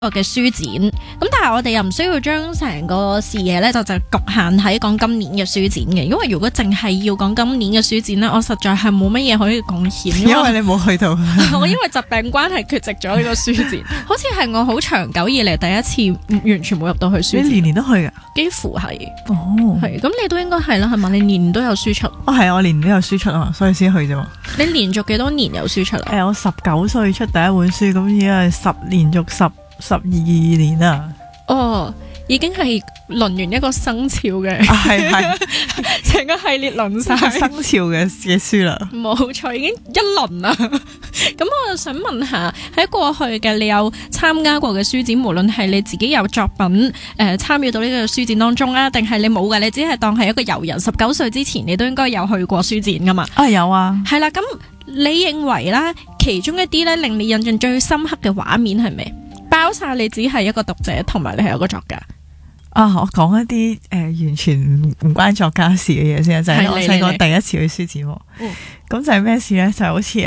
嘅書展，咁但係我哋又唔需要將成個視野咧就局限喺講今年嘅書展嘅，因為如果淨係要講今年嘅書展咧，我實在係冇乜嘢可以貢獻， 因為你冇去到， 我因為疾病關係缺席咗呢個書展，好似係我好長久以嚟第一次完全冇入到去書展。 你年年都去噶？ 幾乎係， 哦， 係咁你都應該係啦，係嘛？你年年都有書出， 係啊，我年年都有書出啊，所以先去啫嘛。 你連續幾多年有書出啊？ 我19歲出第一本書，咁已經係連續12年啦。 哦，已經係輪完一個生肖嘅， 係成個系列輪晒生肖嘅書啦。 冇錯，已經一輪啦。咁我就想問下，喺過去嘅你有參加過嘅書展，無論係你自己有作品參與到呢個書展當中啊，定係你冇嘅，你只係當係一個遊人。19歲之前，你都應該有去過書展噶嘛？ 有啊。 係啦，咁你認為啦，其中一啲咧令你印象最深刻嘅畫面係咩？包晒你只係一個讀者，同埋你係一個作家。 我講一啲完全唔關作家事嘅嘢先，就係我細個第一次去書展。咁就係咩事咧？就係好似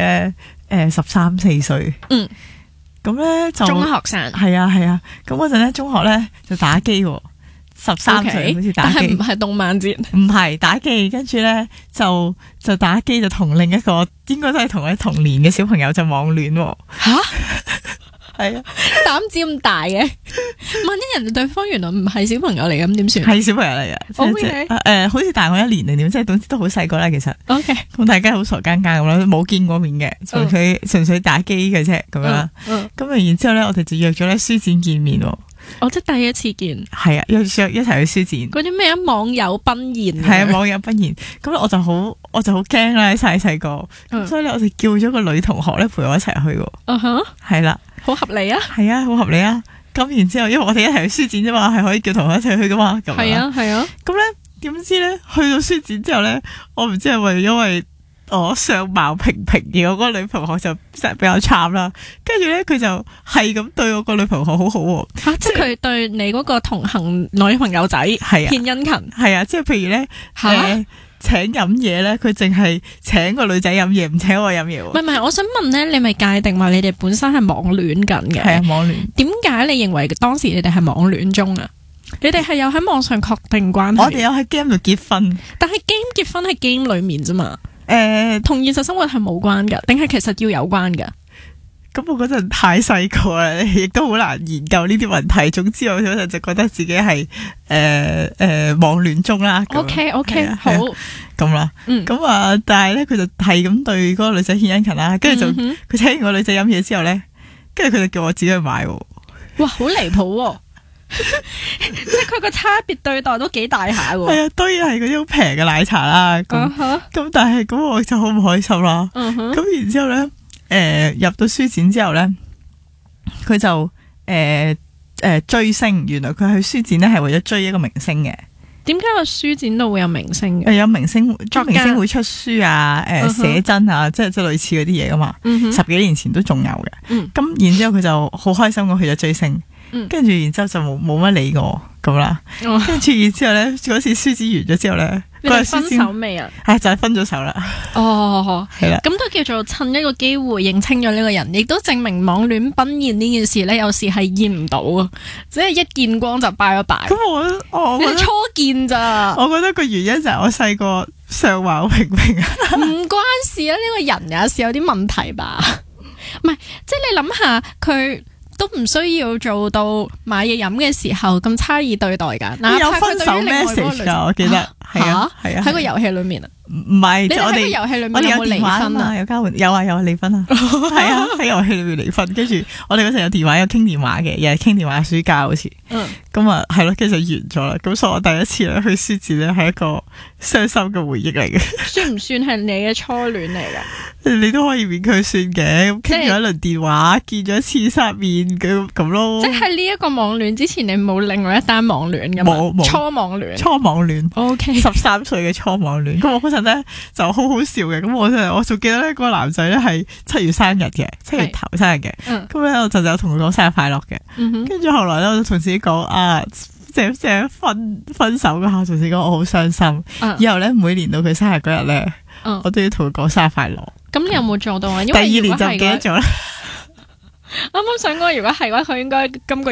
13、14歲。咁咧就中學生。係啊。咁嗰陣咧，中學咧就打機。13歲好似打機， 但係唔係動漫節， 唔係打機，跟住咧就打機就同另一個應該都係同你同年嘅小朋友就網戀。 吓？ 係啊， 膽子咁大嘅，萬一人哋對方原來唔係小朋友嚟，咁點算？ 係小朋友嚟嘅。 Okay. 好似大我1年定點，即係總之都好細個啦。其實 OK， 咁大家好傻更更咁啦，冇見過面嘅，純粹打機嘅啫咁樣啦。咁然之後咧，我哋就約咗咧書展見面。 我即係第一次見。係啊， 約一齊去書展。 嗰啲咩啊，網友奔現。 係啊，網友奔現。咁我就好驚啦，細個。所以咧，我就叫咗個女同學咧陪我一齊去。係啦。好合理啊！係啊，好合理啊！咁然之後，因為我哋一齊去書展啫嘛，係可以叫同學一齊去噶嘛。咁係啊。 咁咧，點知咧去到書展之後咧，我唔知係咪因為我相貌平平而我嗰個女同學就比較慘啦。跟住咧，佢就係咁對我個女同學好好。 即係佢對你嗰個同行女朋友仔獻殷勤。係啊，即係譬如咧請飲嘢咧，佢淨係請個女仔飲嘢，唔請我飲嘢。唔係，我想問咧，你咪界定話你哋本身係網戀緊嘅？ 係啊，網戀。點解你認為當時你哋係網戀中啊？你哋係有喺網上確定關係？ 我哋有喺 game 度結婚， 但係 game 結婚係 game 裏面啫嘛。同現實生活係冇關噶，定係其實要有關噶？ 咁我嗰陣太細個啦，亦都好難研究呢啲問題。總之我嗰陣就覺得自己係網戀中啦。 OK， 好咁啦。咁但係咧佢就係咁對嗰個女仔獻殷勤啦。跟住就佢請完個女仔飲嘢之後咧，跟住佢就叫我自己去買。 哇，好離譜！即係佢個差別對待都幾大下喎。 係啊，當然係嗰啲好平嘅奶茶啦。咁但係咁我就好唔開心啦。咁然之後咧。入到書展之後咧，佢就追星。原來佢去書展咧係為咗追一個明星嘅。點解個書展度會有明星嘅？有明星會出書啊，寫真啊，即係類似嗰啲嘢噶嘛。10幾年前都仲有嘅。咁然之後佢就好開心咁去咗追星，跟住然之後就冇乜理我咁啦。跟住然之後咧，嗰次書展完咗之後咧。 你哋分手未啊？ 就係分咗手啦。係啦， 咁都叫做趁一個機會認清咗呢個人，亦都證明網戀奔現呢件事咧，有時係見唔到啊，即係一見光就拜咗拜。咁我覺得初見咋？我覺得個原因就係我細個相貌平平啊。唔關事啊，呢個人有時有啲問題吧？唔係，即係你諗下佢。都唔需要做到買嘢飲嘅時候咁差異對待噶，有分手 message 噶，我記得係啊，喺個遊戲裏面啊，唔係，即係我哋遊戲裏面有冇離婚啊？有交換，有離婚啊，係啊，喺遊戲裏面離婚，跟住我哋嗰陣有電話，有傾電話嘅，又係傾電話暑假好似，咁啊係咯，跟住就完咗啦。咁所以我第一次咧去書展咧係一個傷心嘅回憶嚟嘅。算唔算係你嘅初戀嚟噶？你都可以勉強算嘅，咁傾咗一輪電話，見咗一次三面咁咯。即係呢一個網戀之前，你冇另外一單網戀噶嘛？冇初網戀。OK， 13歲嘅初網戀。咁我嗰陣咧就好好笑嘅。咁我仲記得咧嗰個男仔咧係7月生日嘅，7月頭生日嘅。咁咧我就有同佢講生日快樂嘅。跟住後來咧我就同自己講即係分手嗰下，同自己講我好傷心。以後咧每年到佢生日嗰日咧，我都要同佢講生日快樂。咁你有冇做到啊？因為第2年就唔記得咗啦。啱啱想講，如果係嘅話，佢應該今個